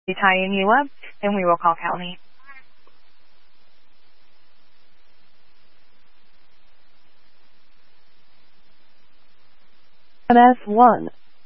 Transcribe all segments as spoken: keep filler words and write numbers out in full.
tying you up, and we will call County. E M S one.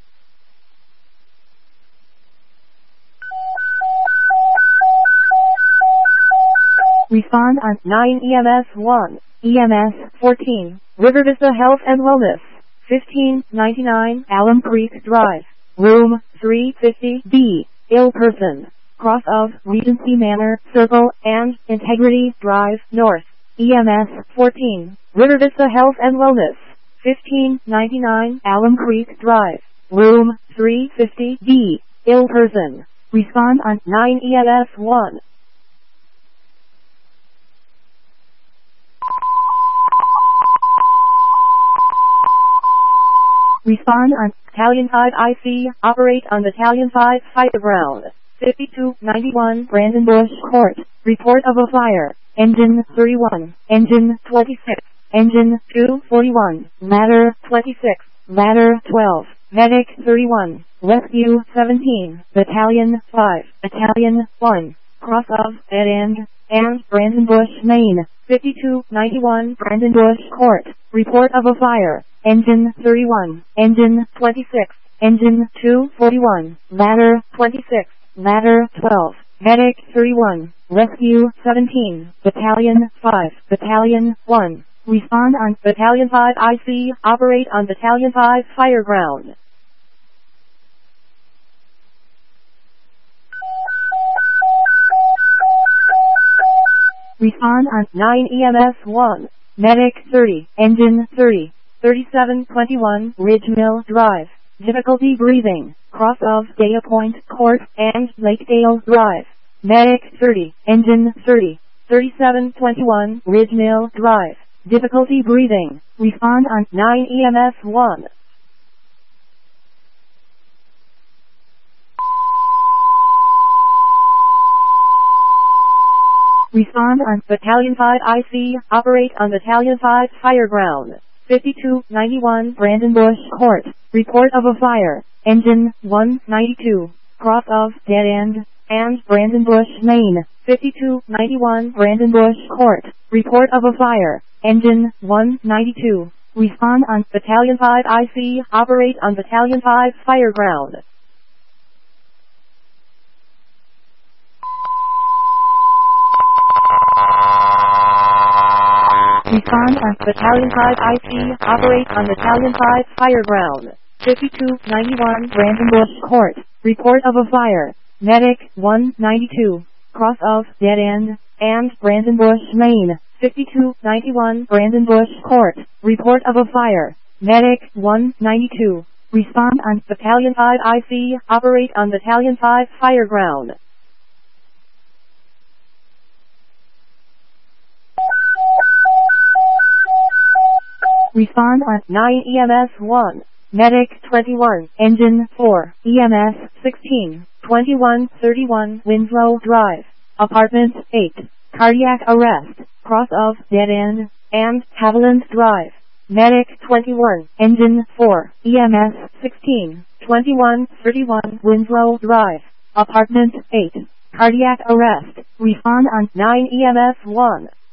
Respond on nine E M S one. E M S fourteen. River Vista Health and Wellness. fifteen ninety-nine Alum Creek Drive. Room three fifty B. Ill person. Cross of Regency Manor, Circle, and Integrity Drive, North. E M S fourteen. River Vista Health and Wellness. fifteen ninety-nine Alum Creek Drive. Room three fifty B. Ill person. Respond on nine E M S one. Respond on Battalion five I C. Operate on Battalion five Fire Ground. fifty-two ninety-one Brandon Bush Court. Report of a fire. Engine thirty-one. Engine twenty-six. Engine two forty-one. Ladder twenty-six. Ladder twelve. Medic thirty-one. Rescue seventeen. Battalion five. Battalion one. Cross of Dead End and Brandon Bush, Maine. fifty-two ninety-one Brandon Bush Court. Report of a fire. Engine thirty-one. Engine twenty-six. Engine two forty-one. Ladder twenty-six. Ladder twelve. Medic thirty-one. Rescue seventeen. Battalion five. Battalion one. Respond on Battalion five I C. Operate on Battalion five Fire Ground. Respond on nine E M S one. Medic thirty. Engine thirty. thirty-seven twenty-one Ridge Mill Drive. Difficulty breathing. Cross of Daya Point Court and Lakedale Drive. Medic thirty. Engine thirty. thirty-seven twenty-one Ridge Mill Drive. Difficulty breathing. Respond on nine E M S one. Respond on Battalion five I C. Operate on Battalion five Fire Ground. fifty-two ninety-one Brandon Bush Court. Report of a fire. Engine one ninety-two. Cross of Dead End and Brandon Bush, Maine. fifty-two ninety-one Brandon Bush Court. Report of a fire. Engine one ninety-two. Respond on Battalion five I C. Operate on Battalion five Fire Ground. Respond on Battalion five I C. Operate on Battalion five Fire Ground. fifty-two ninety-one Brandon Bush Court. Report of a fire. Medic one ninety-two. Cross of Dead End and Brandon Bush, Maine. fifty-two ninety-one Brandon Bush Court. Report of a fire. Medic one ninety-two. Respond on Battalion five I C. Operate on Battalion five Fire Ground. Respond on nine E M S one. Medic twenty-one. Engine four. E M S sixteen. twenty-one thirty-one Winslow Drive. Apartment eight. Cardiac arrest. Cross of Dead End and Haviland Drive. Medic twenty-one. Engine four. E M S sixteen. twenty-one thirty-one Winslow Drive. Apartment eight. Cardiac arrest. Respond on nine E M S one.